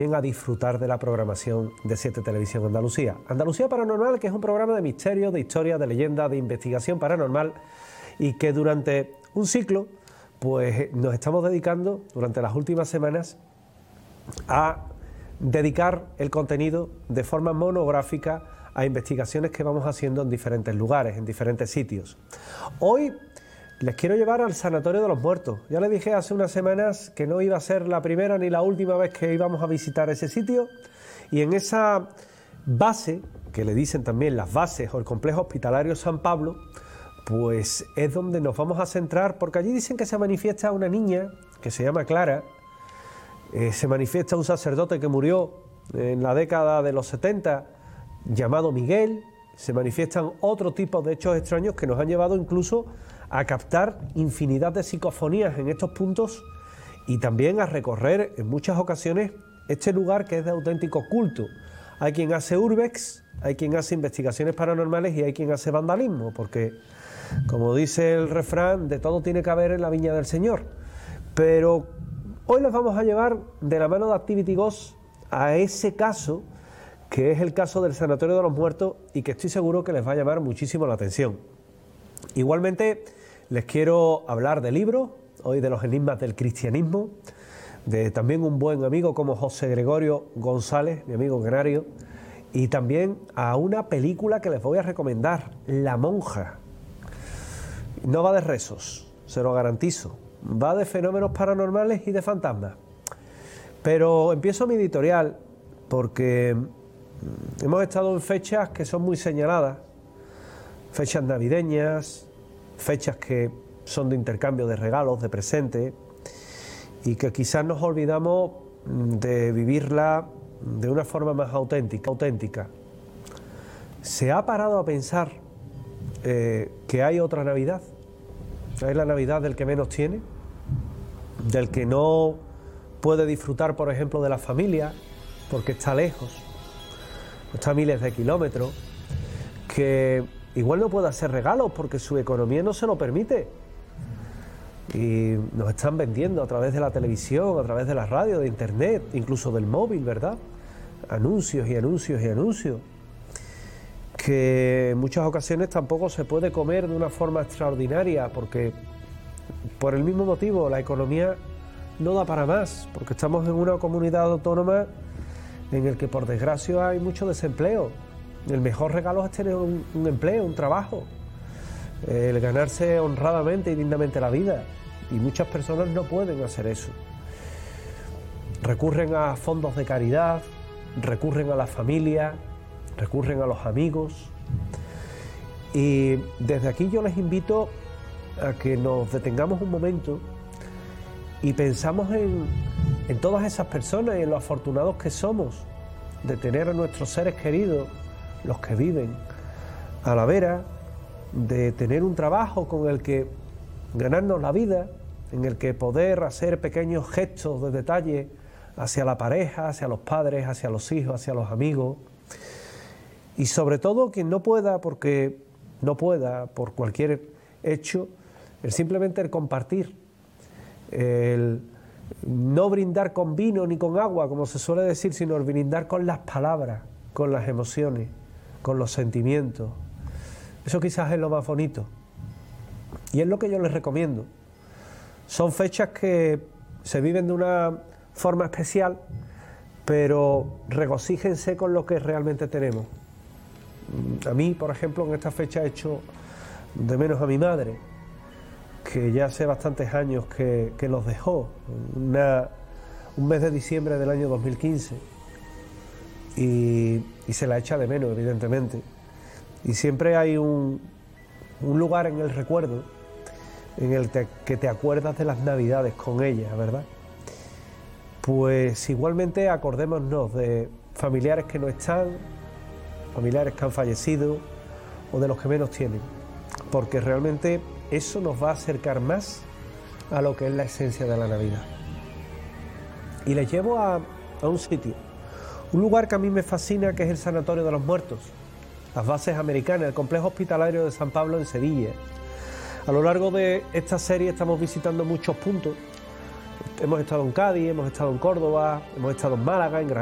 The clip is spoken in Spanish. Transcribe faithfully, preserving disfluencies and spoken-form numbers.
a disfrutar de la programación de siete Televisión Andalucía. Andalucía Paranormal, que es un programa de misterio, de historia, de leyenda, de investigación paranormal, y que durante un ciclo pues nos estamos dedicando durante las últimas semanas a dedicar el contenido de forma monográfica a investigaciones que vamos haciendo en diferentes lugares, en diferentes sitios. Hoy les quiero llevar al Sanatorio de los Muertos. Ya les dije hace unas semanas que no iba a ser la primera ni la última vez que íbamos a visitar ese sitio, y en esa base, que le dicen también las bases o el complejo hospitalario San Pablo, pues es donde nos vamos a centrar, porque allí dicen que se manifiesta una niña que se llama Clara, eh, se manifiesta un sacerdote que murió en la década de los setenta llamado Miguel, se manifiestan otro tipo de hechos extraños que nos han llevado incluso a captar infinidad de psicofonías en estos puntos y también a recorrer en muchas ocasiones este lugar que es de auténtico culto. Hay quien hace urbex, hay quien hace investigaciones paranormales y hay quien hace vandalismo, porque, como dice el refrán, de todo tiene que haber en la viña del Señor. Pero hoy les vamos a llevar de la mano de Activity Ghost a ese caso, que es el caso del Sanatorio de los Muertos, y que estoy seguro que les va a llamar muchísimo la atención. Igualmente, les quiero hablar de libros, hoy de los enigmas del cristianismo, de también un buen amigo como José Gregorio González, mi amigo canario, y también a una película que les voy a recomendar, La Monja. No va de rezos, se lo garantizo, va de fenómenos paranormales y de fantasmas. Pero empiezo mi editorial porque hemos estado en fechas que son muy señaladas, fechas navideñas, fechas que son de intercambio de regalos, de presentes, y que quizás nos olvidamos de vivirla de una forma más auténtica. auténtica. ¿Se ha parado a pensar eh, que hay otra Navidad? ¿Hay la Navidad del que menos tiene? ¿Del que no puede disfrutar, por ejemplo, de la familia porque está lejos, está a miles de kilómetros, que igual no puede hacer regalos porque su economía no se lo permite? Y nos están vendiendo a través de la televisión, a través de la radio, de internet, incluso del móvil, ¿verdad? Anuncios y anuncios y anuncios. Que en muchas ocasiones tampoco se puede comer de una forma extraordinaria porque, por el mismo motivo, la economía no da para más, porque estamos en una comunidad autónoma en el que, por desgracia, hay mucho desempleo. El mejor regalo es tener un, un empleo, un trabajo, el ganarse honradamente y dignamente la vida, y muchas personas no pueden hacer eso. Recurren a fondos de caridad, recurren a la familia, recurren a los amigos, y desde aquí yo les invito a que nos detengamos un momento y pensamos en, en todas esas personas y en lo afortunados que somos de tener a nuestros seres queridos, los que viven a la vera, de tener un trabajo con el que ganarnos la vida, en el que poder hacer pequeños gestos de detalle hacia la pareja, hacia los padres, hacia los hijos, hacia los amigos, y sobre todo quien no pueda, porque no pueda por cualquier hecho, el simplemente el compartir, el no brindar con vino ni con agua, como se suele decir, sino el brindar con las palabras, con las emociones, con los sentimientos. Eso quizás es lo más bonito y es lo que yo les recomiendo. Son fechas que se viven de una forma especial, pero regocíjense con lo que realmente tenemos. A mí, por ejemplo, en esta fecha he hecho de menos a mi madre, que ya hace bastantes años que, que los dejó, una, un mes de diciembre del año dos mil quince, y, y se la echa de menos, evidentemente. Y siempre hay un, un lugar en el recuerdo en el te, que te acuerdas de las Navidades con ella, ¿verdad? Pues igualmente acordémonos de familiares que no están, familiares que han fallecido o de los que menos tienen, porque realmente eso nos va a acercar más a lo que es la esencia de la Navidad. Y les llevo a, a un sitio, un lugar que a mí me fascina, que es el Sanatorio de los Muertos, las bases americanas, el complejo hospitalario de San Pablo en Sevilla. A lo largo de esta serie estamos visitando muchos puntos Hemos estado en Cádiz, hemos estado en Córdoba, hemos estado en Málaga, en Granada.